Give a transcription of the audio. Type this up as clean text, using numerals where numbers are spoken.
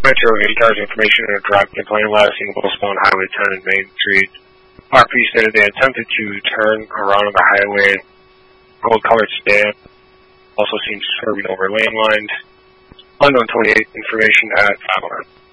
Metro 8 cars information in a drop complaint last seen westbound Highway 10 and Main Street. RP stated they attempted to turn around on the highway. Gold-colored sedan. Also seen swerving over lane lines. Unknown 28 information at 509.